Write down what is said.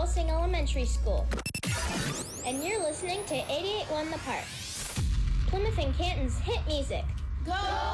Helsing Elementary School. And you're listening to 88.1 The Park, Plymouth and Canton's hit music. Go!